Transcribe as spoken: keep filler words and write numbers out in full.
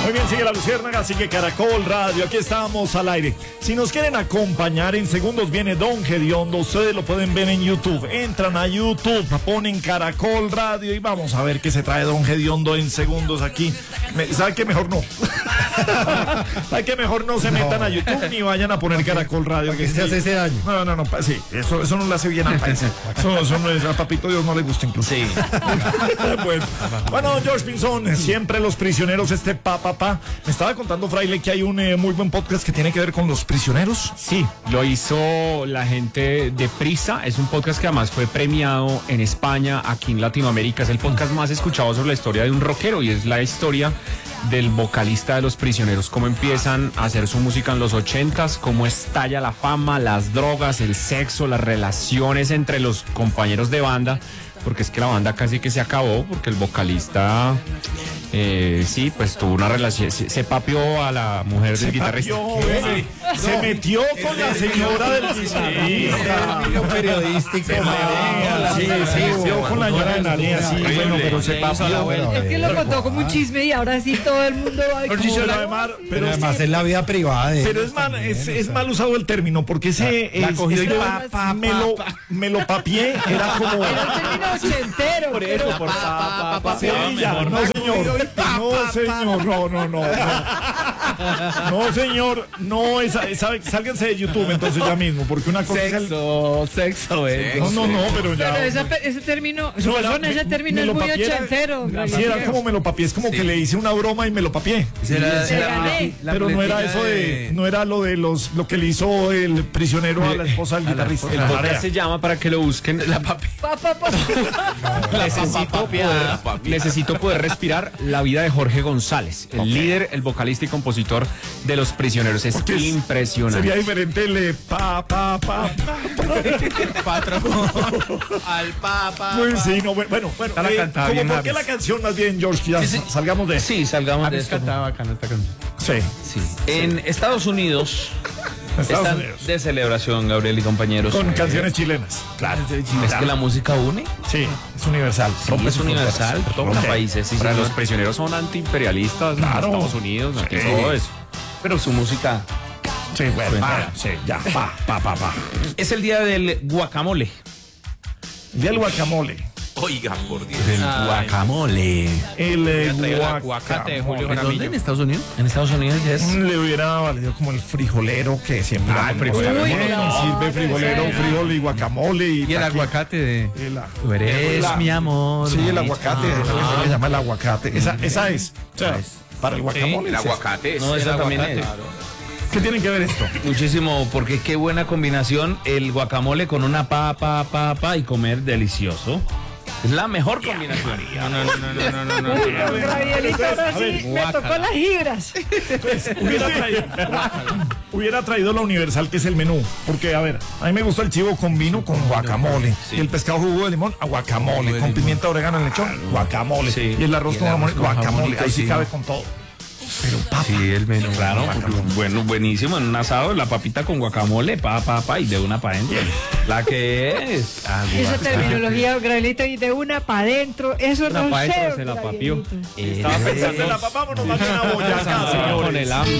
Muy bien, sigue La Luciérnaga, sigue Caracol Radio, aquí estamos al aire. Si nos quieren acompañar, en segundos viene Don Gediondo, ustedes lo pueden ver en YouTube. Entran a YouTube, ponen Caracol Radio y vamos a ver qué se trae Don Gediondo en segundos aquí. ¿Sabe qué? Mejor no. ¿Sabe qué? Mejor no se metan a YouTube ni vayan a poner Caracol Radio. Que se hace ese daño. No, no, no, sí, eso, eso no le hace bien al país. Eso, eso no es, a Papito Dios no le gusta incluso. Sí. Bueno, bueno, George Pinzón, siempre los prisioneros, este pa, pa, pa. Me estaba contando, Fraile, que hay un eh, muy buen podcast que tiene que ver con los prisioneros. Sí, lo hizo la gente de Prisa, es un podcast que además fue premiado en España, aquí en Latinoamérica, es el podcast más escuchado sobre la historia de un rockero y es la historia del vocalista de Los Prisioneros, cómo empiezan a hacer su música en los ochentas, cómo estalla la fama, las drogas, el sexo, las relaciones entre los compañeros de banda, porque es que la banda casi que se acabó, porque el vocalista, eh, sí, pues tuvo una relación, se, se papió a la mujer del guitarrista. ¿Qué? Se no, metió con la señora del guitarrista. Periodístico. Se sí, sí, se metió con la señora de Narea, sí, bueno, pero se papió. Es que lo contó como un chisme y ahora sí todo el mundo va a pero, además, pero, pero además es, que, es la vida privada de pero es mal, es, es mal usado el término, porque ese la, la es, cogido es, y pa, pa, me, lo, me lo papié, era como... Era el término ochentero. Por eso, por pa, pa, pa, sí, ya, no, señor, no, señor, no, no, no. No, señor, no, esa, esa, sálganse de YouTube entonces ya mismo, porque una cosa sexo, es el... sexo, eh. No, no, no, pero ya. Pero esa, ese término, no, perdón, era, ese término me, es muy papié, ochentero. Era, sí, era como me lo papié, es como sí. que le hice una broma y me lo papié. Será, se gané. La, pero no era eso de, de, no era lo de los, lo que le hizo el prisionero a la esposa del guitarrista. El podcast se llama, para que lo busquen, La Papi. Pa, pa, pa. No, necesito, poder, necesito poder respirar la vida de Jorge González, el okay. líder, el vocalista y compositor de Los Prisioneros. Es porque impresionante. Sería diferente el pa, pa, pa, Patrón al papa. Pues sí, no, bueno, bueno, está la eh, cantada como bien por qué la canción más bien, George, que ya sí, sí. salgamos de Sí, salgamos de esto. Cantaba bacana esta canción. Sí. Sí. En Estados Unidos Estados están Unidos. de celebración, Gabriel y compañeros. Con canciones chilenas. Claro. Es claro. que la música une. Sí, es universal. Sí, es universal. Todos los países. Sí, Para sí, los no. prisioneros son antiimperialistas, claro. Estados Unidos, sí. todo eso. Pero su música. Sí, bueno, pa, sí, ya, pa, pa, pa, pa. Es el día del guacamole. Día del guacamole. Oiga, por Dios. El guacamole. El eh, aguacate de Julio ¿En Jaramillo. dónde? ¿En Estados Unidos? En Estados Unidos ya es. Le hubiera valido como el frijolero que siempre. Ah, el frijolero. Uy, Uy, no, sirve frijolero, no, frijol y guacamole. Y, Y el aguacate de... El, Tú eres la, mi amor. Sí, el aguacate. Ah. Se llama el aguacate. Esa, esa es. O sea, para el guacamole. Sí, el aguacate. No, el esa también aguacate. es. ¿Qué tiene que ver esto? Muchísimo, porque qué buena combinación el guacamole con una papa, papa, papa y comer delicioso. Es la mejor combinación. No, no, no, no, no, no, no, no. Gabrielito, ahora sí me tocó las gibras. Pues, hubiera, traído, hubiera traído la universal, que es el menú. Porque, a ver, a mí me gusta el chivo con vino con guacamole. Sí. Y el pescado jugo de limón, a guacamole. Con pimienta, orégano, lechón, guacamole. Sí. Y el arroz Y con el jamón, arroz con guacamole. jamón, Ahí sí sí. cabe con todo. Pero papa. Sí, el menú. Claro, Guacamole. bueno, buenísimo. En un asado, la papita con guacamole, pa, pa, pa, y de una pa' adentro. La que es. Esa terminología, Gabrielito, y de una para adentro, eso Una no pa' sé. dentro se la papió. Gabrielito. Estaba pensando en la papa, vámonos más de una boyaca, Con el señores. hambre.